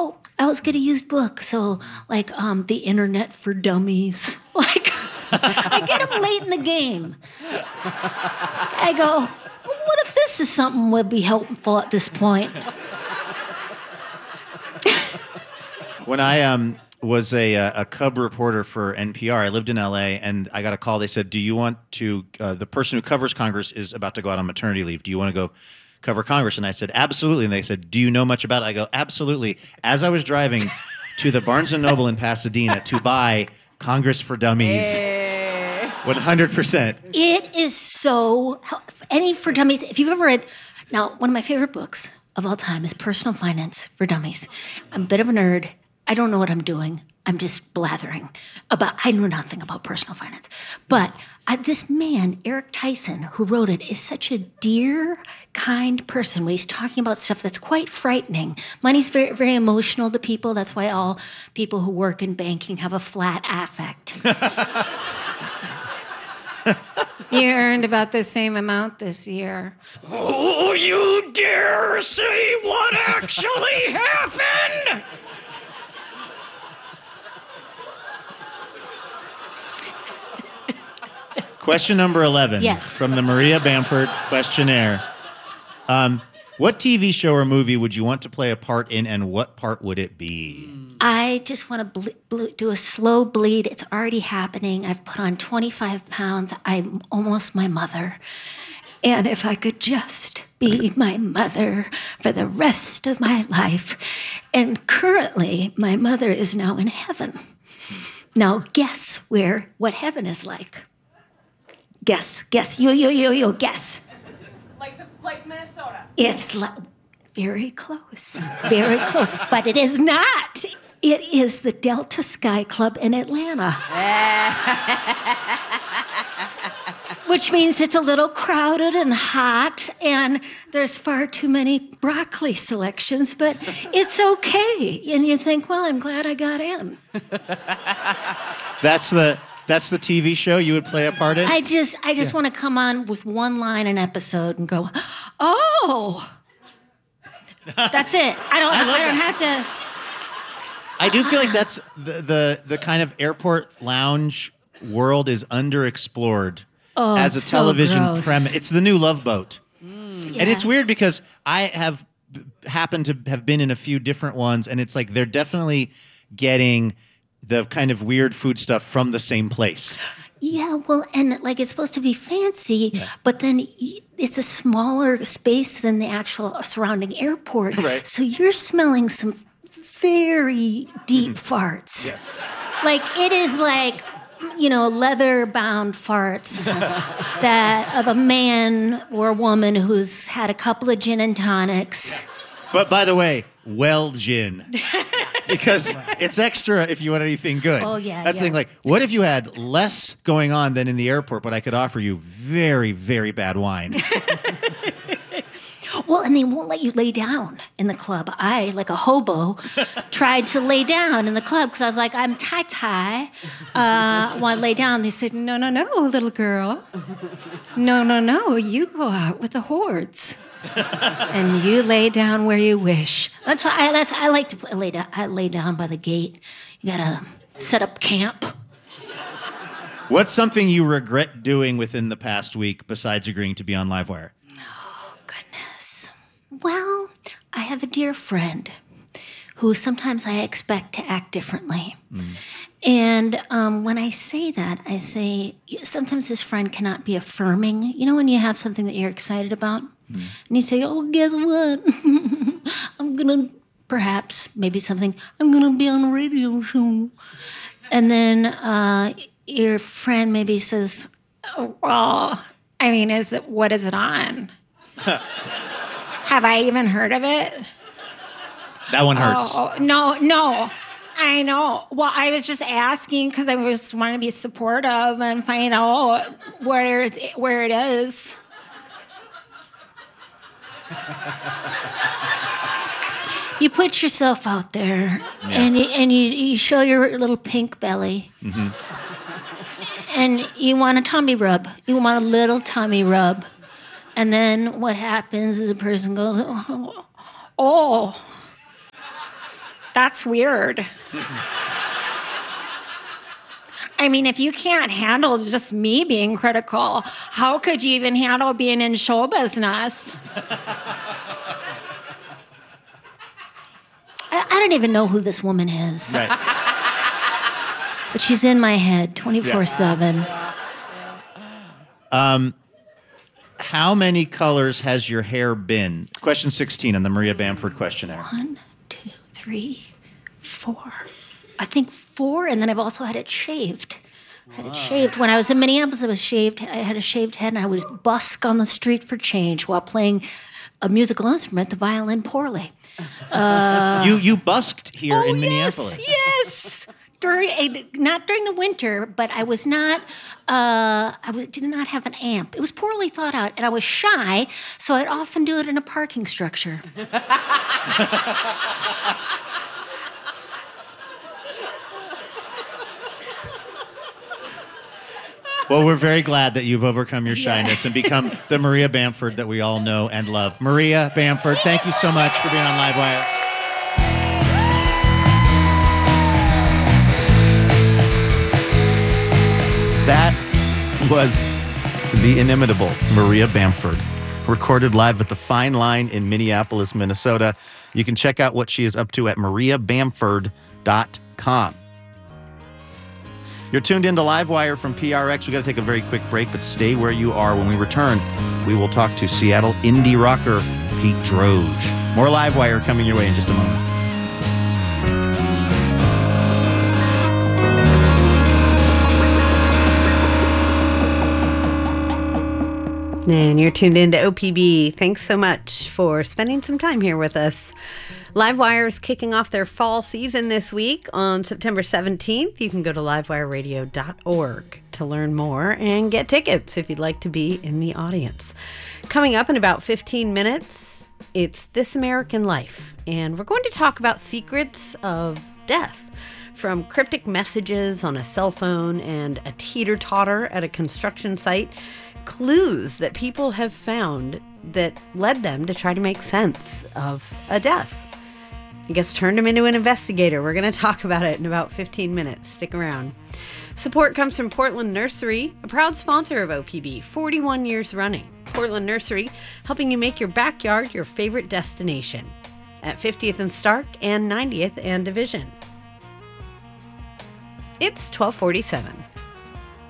oh, I was going to use books. So, like, The Internet for Dummies. Like, I get them late in the game. I go, well, what if this is something would be helpful at this point? When I was a cub reporter for NPR, I lived in LA, and I got a call. They said, do you want to, the person who covers Congress is about to go out on maternity leave. Do you want to go cover Congress? And I said, absolutely. And they said, do you know much about it? I go, absolutely. As I was driving to the Barnes & Noble in Pasadena to buy Congress for Dummies, 100%. It is so, any for dummies, if you've ever read, now, one of my favorite books of all time is Personal Finance for Dummies. I'm a bit of a nerd. I don't know what I'm doing. I'm just blathering about, I know nothing about personal finance. But this man, Eric Tyson, who wrote it, is such a dear, kind person when he's talking about stuff that's quite frightening. Money's very, very emotional to people. That's why all people who work in banking have a flat affect. You earned about the same amount this year. Oh, you dare say what actually happened? Question number 11. Yes. From the Maria Bamford questionnaire. What TV show or movie would you want to play a part in, and what part would it be? I just want to do a slow bleed. It's already happening. I've put on 25 pounds. I'm almost my mother. And if I could just be my mother for the rest of my life. And currently, my mother is now in heaven. Now, guess what heaven is like. Guess. You, guess. Like Minnesota. It's very close, but it is not. It is the Delta Sky Club in Atlanta. Which means it's a little crowded and hot, and there's far too many broccoli selections, but it's okay. And you think, well, I'm glad I got in. That's the TV show you would play a part in? I just want to come on with one line an episode and go, oh. That's it. I don't have to. I do feel like that's the kind of airport lounge world is underexplored as a television premise. It's the new Love Boat. Yeah. And it's weird because I have happened to have been in a few different ones, and it's like they're definitely getting the kind of weird food stuff from the same place. Yeah, well, and like it's supposed to be fancy, but then it's a smaller space than the actual surrounding airport. Right. So you're smelling some very deep farts. Yeah. Like it is like, leather-bound farts that of a man or a woman who's had a couple of gin and tonics. But by the way, well gin. Because it's extra if you want anything good. Oh, yeah. That's the thing. Like, what if you had less going on than in the airport, but I could offer you very, very bad wine? Well, and they won't let you lay down in the club. I, like a hobo, tried to lay down in the club because I was like, I'm tie-tie. Want to lay down. They said, no, little girl. No, you go out with the hordes. And you lay down where you wish. That's why I like to lay down. I lay down by the gate. You gotta set up camp. What's something you regret doing within the past week besides agreeing to be on Livewire? Oh, goodness. Well, I have a dear friend who sometimes I expect to act differently. Mm. And when I say that, I say sometimes this friend cannot be affirming. You know when you have something that you're excited about? Mm. And you say, oh, guess what? I'm going to, perhaps, maybe something, I'm going to be on a radio show. And then your friend maybe says, oh, well, I mean, what is it on? Have I even heard of it? That one hurts. Oh, no. I know. Well, I was just asking because I was wanting to be supportive and find out where it is. You put yourself out there, and you show your little pink belly, and you want a tummy rub. You want a little tummy rub, and then what happens is the person goes, oh. That's weird. I mean, if you can't handle just me being critical, how could you even handle being in show business? I don't even know who this woman is. Right. But she's in my head 24/7. How many colors has your hair been? Question 16 on the Maria Bamford questionnaire. 1, 2, 3, 4. I think 4, and then I've also had it shaved. I had it shaved. When I was in Minneapolis, I had a shaved head, and I would busk on the street for change while playing a musical instrument, the violin, poorly. You busked here in Minneapolis. Yes. Not during the winter, but I was not. Did not have an amp. It was poorly thought out, and I was shy, so I'd often do it in a parking structure. Well, we're very glad that you've overcome your shyness and become the Maria Bamford that we all know and love. Maria Bamford, thank you so much for being on Livewire. That was the inimitable Maria Bamford, recorded live at the Fine Line in Minneapolis, Minnesota. You can check out what she is up to at mariabamford.com. You're tuned in to Livewire from PRX. We got to take a very quick break, but stay where you are. When we return, we will talk to Seattle indie rocker Pete Droge. More Livewire coming your way in just a moment. And you're tuned in to OPB. Thanks so much for spending some time here with us. Livewire is kicking off their fall season this week on September 17th. You can go to livewireradio.org to learn more and get tickets if you'd like to be in the audience. Coming up in about 15 minutes, it's This American Life, and we're going to talk about secrets of death. From cryptic messages on a cell phone and a teeter-totter at a construction site, clues that people have found that led them to try to make sense of a death. I guess turned him into an investigator. We're going to talk about it in about 15 minutes. Stick around. Support comes from Portland Nursery, a proud sponsor of OPB, 41 years running. Portland Nursery, helping you make your backyard your favorite destination at 50th and Stark and 90th and Division. It's 12:47.